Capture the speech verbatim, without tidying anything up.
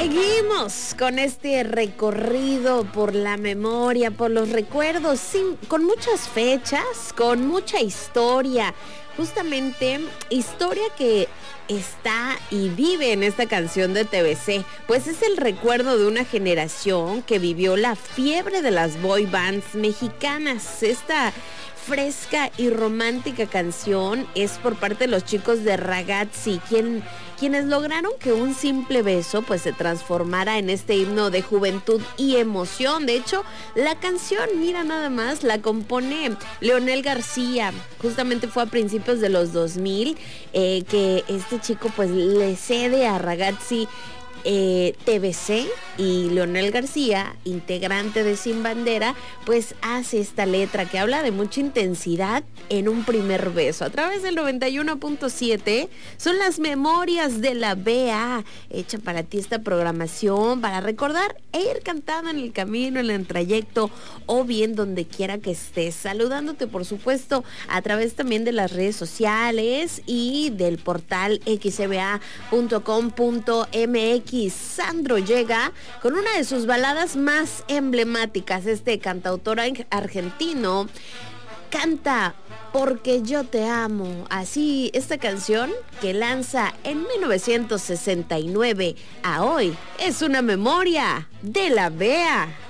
Seguimos con este recorrido por la memoria, por los recuerdos, sin, con muchas fechas, con mucha historia. Justamente historia que está y vive en esta canción de T V C, pues es el recuerdo de una generación que vivió la fiebre de las boy bands mexicanas. Esta fresca y romántica canción es por parte de los chicos de Ragazzi, quien, quienes lograron que un simple beso pues se transformara en este himno de juventud y emoción. De hecho, la canción, mira nada más, la compone Leonel García. Justamente fue a principios de los dos mil eh, que este chico pues le cede a Ragazzi Eh, T V C, y Leonel García, integrante de Sin Bandera, pues hace esta letra que habla de mucha intensidad en un primer beso. A través del noventa y uno punto siete son las memorias de la B A, hecha para ti esta programación, para recordar e ir cantando en el camino, en el trayecto o bien donde quiera que estés. Saludándote, por supuesto, a través también de las redes sociales y del portal x b a punto com punto m x. Sandro llega con una de sus baladas más emblemáticas. Este cantautor argentino canta Porque yo te amo. Así, esta canción que lanza en mil novecientos sesenta y nueve a hoy es una memoria de la B A.